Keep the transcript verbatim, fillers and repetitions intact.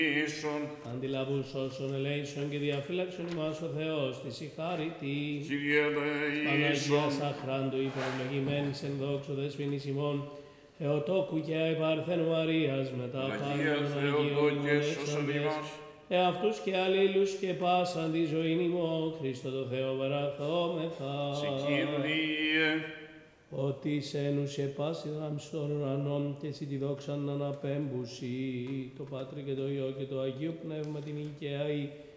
Αντιλαβούς όσων ελέησον και διαφύλαξον ημάς ο Θεός της η χάρητη. Κύριε ελέησον. Παναγίας αχράντου υπερευλογημένης εν δόξο δεσποινής ημών, Θεοτόκου και αϊπαρθένου Μαρίας μετά Αγία πάντων Θεοτόκε, Αγίων σώσον ημάς. εαυτούς και αλλήλους και πάσαν τη ζωήν ημών, Χριστό το Θεό βεραθόμεθα. Σε Κύριε. Ότι σε ένουσε πάση δάμψη των ουρανών και εσύ τη δόξαν αναπέμπουσι, το Πάτρι και το Υιό και το Αγίο Πνεύμα την οικαία